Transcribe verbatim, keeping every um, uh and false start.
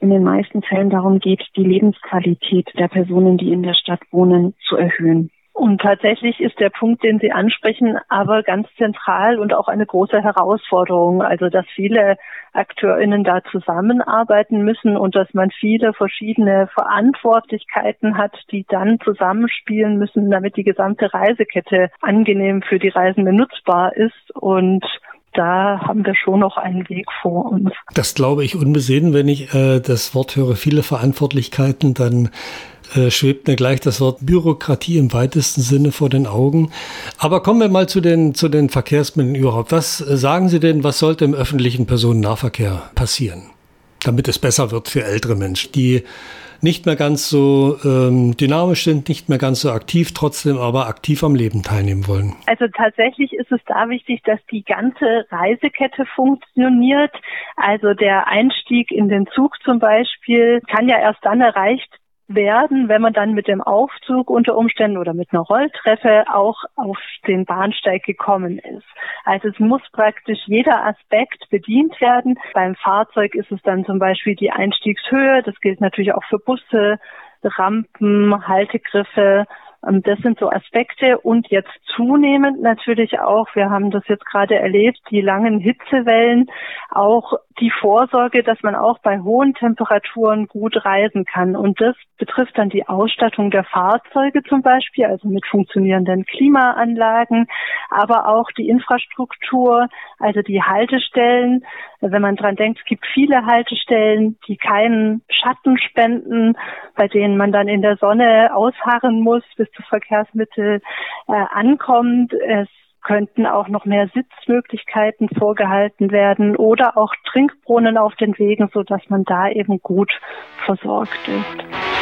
in den meisten Fällen darum geht, die Lebensqualität der Personen, die in der Stadt wohnen, zu erhöhen. Und tatsächlich ist der Punkt, den Sie ansprechen, aber ganz zentral und auch eine große Herausforderung. Also, dass viele AkteurInnen da zusammenarbeiten müssen und dass man viele verschiedene Verantwortlichkeiten hat, die dann zusammenspielen müssen, damit die gesamte Reisekette angenehm für die Reisenden nutzbar ist. Und da haben wir schon noch einen Weg vor uns. Das glaube ich unbesehen. Wenn ich äh, das Wort höre, viele Verantwortlichkeiten, dann äh, schwebt mir gleich das Wort Bürokratie im weitesten Sinne vor den Augen. Aber kommen wir mal zu den, zu den Verkehrsmitteln überhaupt. Was äh, sagen Sie denn, was sollte im öffentlichen Personennahverkehr passieren, damit es besser wird für ältere Menschen, die nicht mehr ganz so ähm, dynamisch sind, nicht mehr ganz so aktiv, trotzdem aber aktiv am Leben teilnehmen wollen? Also tatsächlich ist es da wichtig, dass die ganze Reisekette funktioniert. Also der Einstieg in den Zug zum Beispiel kann ja erst dann erreicht werden, wenn man dann mit dem Aufzug unter Umständen oder mit einer Rolltreppe auch auf den Bahnsteig gekommen ist. Also es muss praktisch jeder Aspekt bedient werden. Beim Fahrzeug ist es dann zum Beispiel die Einstiegshöhe. Das gilt natürlich auch für Busse, Rampen, Haltegriffe. Das sind so Aspekte und jetzt zunehmend natürlich auch, wir haben das jetzt gerade erlebt, die langen Hitzewellen, auch die Vorsorge, dass man auch bei hohen Temperaturen gut reisen kann. Und das betrifft dann die Ausstattung der Fahrzeuge zum Beispiel, also mit funktionierenden Klimaanlagen, aber auch die Infrastruktur, also die Haltestellen. Wenn man dran denkt, es gibt viele Haltestellen, die keinen Schatten spenden, bei denen man dann in der Sonne ausharren muss, bis das Verkehrsmittel äh, ankommt. Es könnten auch noch mehr Sitzmöglichkeiten vorgehalten werden oder auch Trinkbrunnen auf den Wegen, sodass man da eben gut versorgt ist.